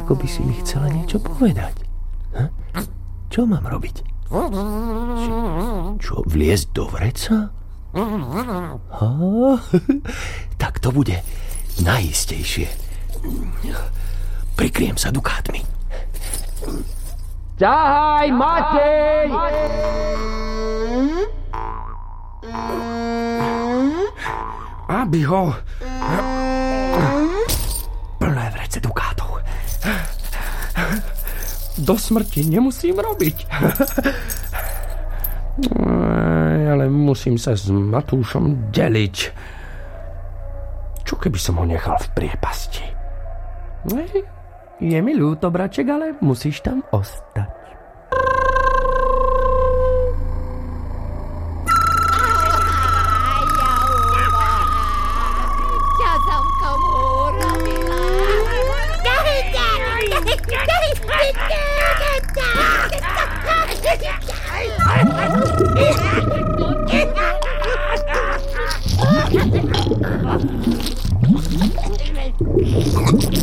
ako by si mi chcela niečo povedať. Čo mám robiť? Čo, vliezť do vreca? Tak to bude najistejšie. Prikryjem sa dukátmi. Ťahaj, Matej! Aby ho... Plné vrece dukátov. Do smrti nemusím robiť. Ale musím sa s Matúšom deliť. Čo keby som ho nechal v priepasti? Je mi ľúto, braček, ale musíš tam ostať.